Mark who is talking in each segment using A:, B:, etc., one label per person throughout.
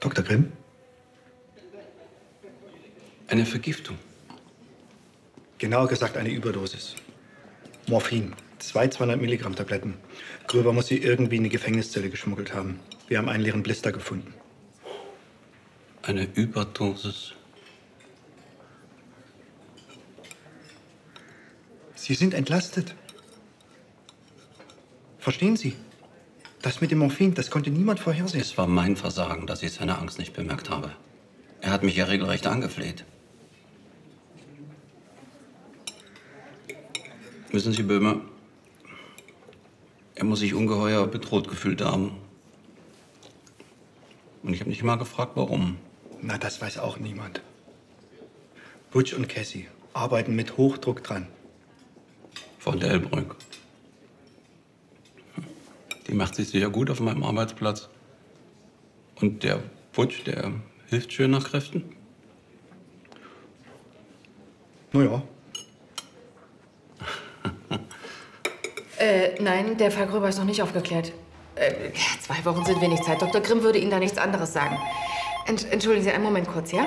A: Dr. Grimm?
B: Eine Vergiftung.
A: Genauer gesagt eine Überdosis. Morphin. 200 Milligramm Tabletten. Gröber muss sie irgendwie in die Gefängniszelle geschmuggelt haben. Wir haben einen leeren Blister gefunden.
B: Eine Überdosis.
A: Sie sind entlastet. Verstehen Sie? Das mit dem Morphin, das konnte niemand vorhersehen.
B: Es war mein Versagen, dass ich seine Angst nicht bemerkt habe. Er hat mich ja regelrecht angefleht. Wissen Sie, Böhmer, er muss sich ungeheuer bedroht gefühlt haben. Und ich habe nicht mal gefragt, warum.
A: Na, das weiß auch niemand. Butch und Cassie arbeiten mit Hochdruck dran.
B: Frau Delbrück. Die macht sich sicher gut auf meinem Arbeitsplatz. Und der Butch, der hilft schön nach Kräften.
A: Na ja.
C: Nein, der Fall Gröber ist noch nicht aufgeklärt. 2 Wochen sind wenig Zeit. Dr. Grimm würde Ihnen da nichts anderes sagen. Entschuldigen Sie einen Moment kurz, ja?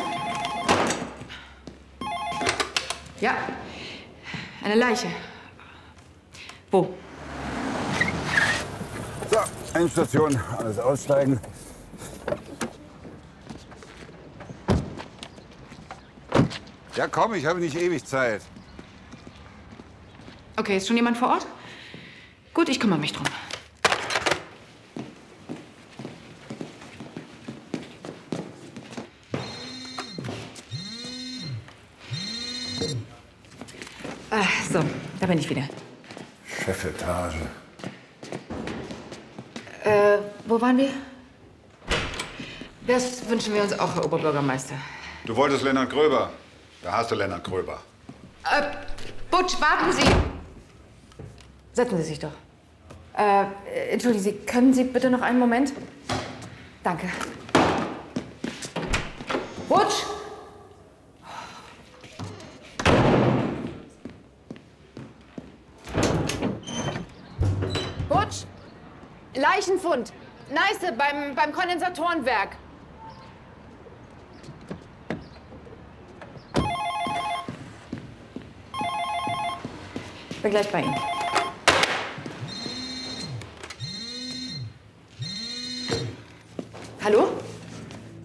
C: Ja, eine Leiche. Wo?
D: So, Endstation, alles aussteigen. Ja, komm, ich habe nicht ewig Zeit.
C: Okay, ist schon jemand vor Ort? Gut, ich kümmere mich drum. So, da bin ich wieder.
D: Chefetage.
C: Wo waren wir? Das wünschen wir uns auch, Herr Oberbürgermeister.
D: Du wolltest Lennart Gröber. Da hast du Lennart Gröber.
C: Butch, warten Sie! Setzen Sie sich doch. Entschuldigen Sie, können Sie bitte noch einen Moment? Danke. Butch! Butch! Leichenfund! Neiße, beim Kondensatorenwerk. Bin gleich bei Ihnen. Hallo?